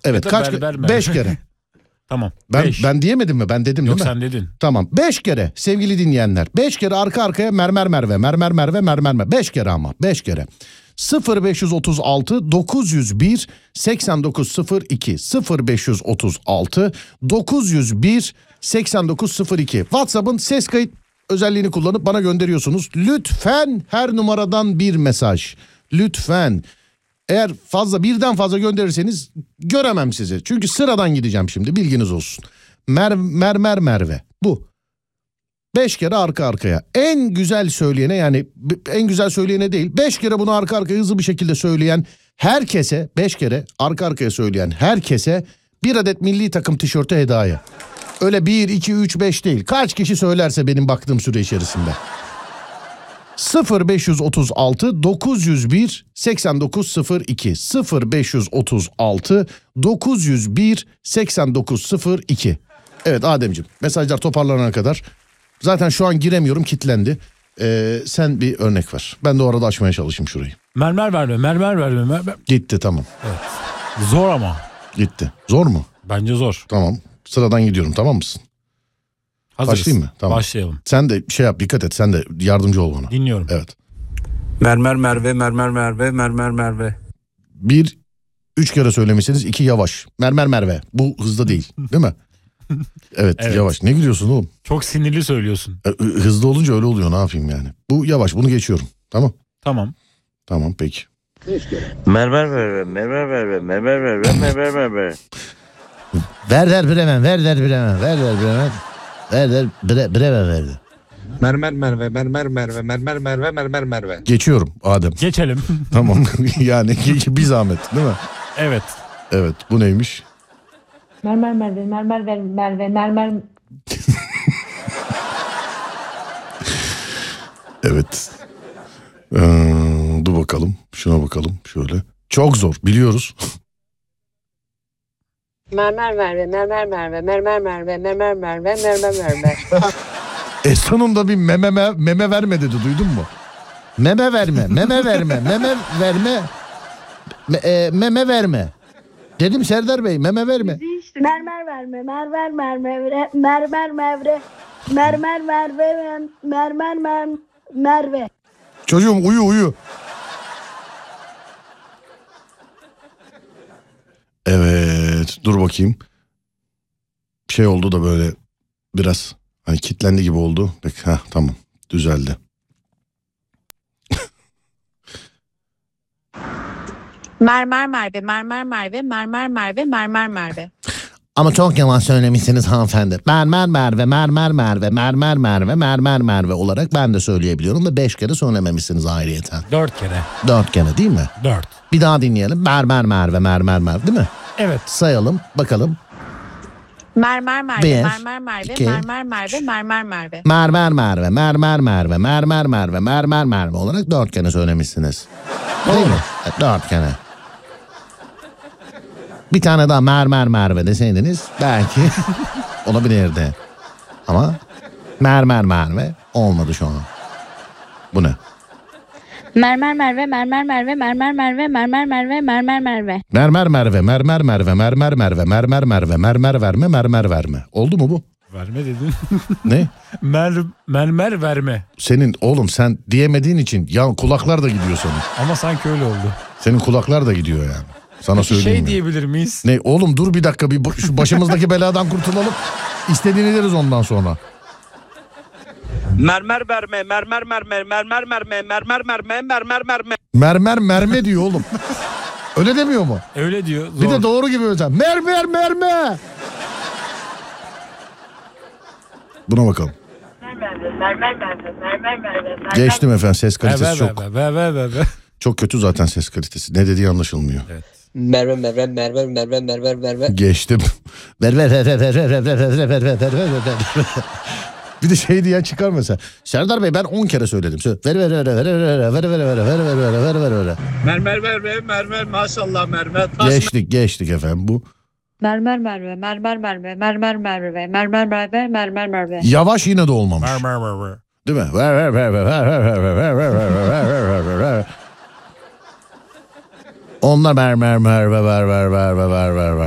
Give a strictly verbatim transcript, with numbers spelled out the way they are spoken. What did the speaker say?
Evet, Ya da kaç berber kere? mi? Beş kere. Tamam. Ben beş. ben diyemedim mi? Ben dedim Yok değil mi? sen dedin. Tamam. Beş kere sevgili dinleyenler. Beş kere arka arkaya mermer merve, mermer merve, mermer merve. Beş kere ama. Beş kere. sıfır beş otuz altı dokuz yüz bir seksen dokuz sıfır iki sıfır beş otuz altı dokuz yüz bir seksen dokuz sıfır iki WhatsApp'ın ses kayıt özelliğini kullanıp bana gönderiyorsunuz. Lütfen her numaradan bir mesaj. Lütfen. Eğer fazla birden fazla gönderirseniz göremem sizi. Çünkü sıradan gideceğim şimdi, bilginiz olsun. Mer, mermer Merve bu. Beş kere arka arkaya. En güzel söyleyene, yani en güzel söyleyene değil, beş kere bunu arka arkaya hızlı bir şekilde söyleyen herkese, beş kere arka arkaya söyleyen herkese bir adet milli takım tişörtü hediye. Öyle bir, iki, üç, beş değil. Kaç kişi söylerse benim baktığım süre içerisinde. sıfır beş otuz altı dokuz yüz bir seksen dokuz sıfır iki sıfır beş otuz altı dokuz yüz bir seksen dokuz sıfır iki. Evet Ademciğim, mesajlar toparlanana kadar, zaten şu an giremiyorum, kilitlendi. Ee, sen bir örnek ver. Ben de o arada açmaya çalışayım şurayı. Mermer verme, mermer verme, mermer. Gitti, tamam. Evet. Zor ama. Gitti. Zor mu? Bence zor. Tamam. Sıradan gidiyorum, tamam mısın? Hazırız. Başlayayım mı? Tamam. Başlayalım. Sen de şey yap, dikkat et, sen de yardımcı ol bana. Dinliyorum. Evet. Mermer Merve, mermer Merve, mermer Merve. Bir, üç kere söylemişsiniz, iki yavaş. Mermer Merve. Bu hızlı değil, değil mi? Evet, Evet. Yavaş. Ne gülüyorsun oğlum? Çok sinirli söylüyorsun. E, hızlı olunca öyle oluyor, ne yapayım yani. Bu yavaş, bunu geçiyorum. Tamam. Tamam. Tamam peki. Mermer mermer mermer mermer mermer mermer mermer mermer. Werder Bremen, Werder Bremen, Werder Bremen. Werder Bre Bremen verdi. Mermer Merve, mermer Merve, mermer Merve, mermer Merve. Geçiyorum Adem. Geçelim. Tamam yani bir zahmet, değil mi? Evet. Evet, bu neymiş? Mermer Merve, mermer ver, Merve, mermer. Evet. Ee, dur bakalım. Şuna bakalım. Şöyle. Çok zor. Biliyoruz. Mermer Merve, mermer Merve, mermer Merve, mermer Merve, mermer Merve. E sonunda bir meme, me- meme verme dedi. Duydun mu? Meme verme. Meme verme. Meme verme. Me- e, meme verme. Dedim Serdar Bey, meme verme. Mermer verme, mermer merve, mermer merve, mermer merve, mermer merve, merve. Çocuğum uyu uyu. Evet, dur bakayım. Şey oldu da böyle biraz hani kilitlendi gibi oldu. Peki, ha tamam, düzeldi. Mermer Merve, mermer Merve, mermer Merve, mermer Merve. Ama çok yalan söylemişsiniz hanımefendi. Mermer Merve, mermer Merve, mermer Merve, mermer Merve olarak ben de söyleyebiliyorum da beş kere söylememişsiniz ayrıyeten. Dört kere. Dört kere değil mi? Dört. Bir daha dinleyelim. Mermer Merve, mermer Merve, değil mi? Evet. Sayalım bakalım. Mermer Merve, Bir, mermer Merve, iki, mermer Merve, mermer Merve. Mermer Merve, mermer Merve, mermer Merve, mermer Merve olarak dört kere söylemişsiniz. Değil mi? Evet, dört kere. Bir tane daha mermer Merve deseydiniz belki olabilirdi. Ama mermer Merve olmadı şu an. Bu ne? Mermer Merve, mermer Merve, mermer Merve, mermer Merve, mermer Merve. Mermer Merve, mermer Merve, mermer Merve, mermer Merve, mermer verme, mermer verme. Oldu mu bu? Verme dedin. Ne? Mer, mermer verme. Senin oğlum, sen diyemediğin için ya kulaklar da gidiyor senin. Ama sanki öyle oldu. Senin kulaklar da gidiyor yani. Sana Peki söyleyeyim şey mi? diyebilir miyiz? Ne oğlum, dur bir dakika, bir şu başımızdaki beladan kurtulalım. İstediğini deriz ondan sonra. Mermer verme mermer mermer mermer mermer mermer mermer mermer mermer. Mermer merme diyor oğlum. Öyle demiyor mu? Öyle diyor. Zor. Bir de doğru gibi mesela. Mermer merme. Buna bakalım. Mermer mermer mermer mermer. Geçtim efendim, ses Ver, ver, kalitesi çok ver, ver, ver, ver, ver. çok kötü zaten ses kalitesi. Ne dediği anlaşılmıyor. Evet. Merve merve merve merve merve merve. Geçtim. Ver ver ver ver ver ver ver ver ver ver ver ver ver. Bir de şey diyen çıkar mesela. Serdar Bey ben on kere söyledim. Söyle. Ver ver ver ver ver ver ver ver ver ver ver ver ver ver. Mermer Merve, mermer maşallah mermer. Taş Geçtik geçtik efendim bu. Mermer Merve, mermer Merve, mermer Merve, mermer Merve, mermer Merve. Yavaş yine de olmamış. Mer, mer, mer, mer. Değil mi? Ver ver ver ver ver ver ver ver ver ver ver ver ver ver. Onlar mer mer mer ver ver ver ver ver ver.